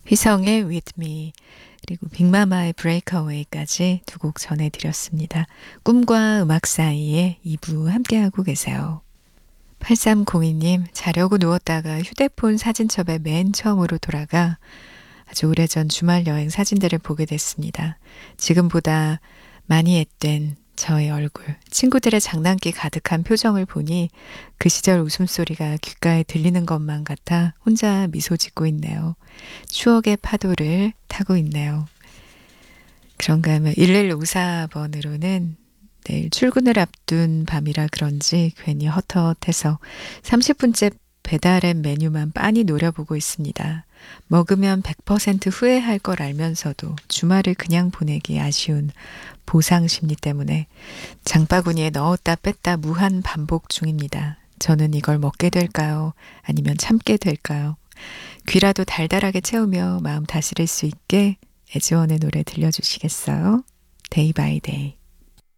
휘성의 With Me 그리고 빅마마의 Breakaway까지 두 곡 전해드렸습니다. 꿈과 음악 사이에 2부 함께하고 계세요. 8302님, 자려고 누웠다가 휴대폰 사진첩에 맨 처음으로 돌아가 아주 오래전 주말 여행 사진들을 보게 됐습니다. 지금보다 많이 앳된 저의 얼굴, 친구들의 장난기 가득한 표정을 보니 그 시절 웃음소리가 귓가에 들리는 것만 같아 혼자 미소 짓고 있네요. 추억의 파도를 타고 있네요. 그런가 하면 1154번으로는 내일 출근을 앞둔 밤이라 그런지 괜히 헛헛해서 30분째 배달앱 메뉴만 빤히 노려보고 있습니다. 먹으면 100% 후회할 걸 알면서도 주말을 그냥 보내기 아쉬운 보상 심리 때문에 장바구니에 넣었다 뺐다 무한 반복 중입니다. 저는 이걸 먹게 될까요? 아니면 참게 될까요? 귀라도 달달하게 채우며 마음 다스릴 수 있게 에즈원의 노래 들려주시겠어요? 데이 바이 데이.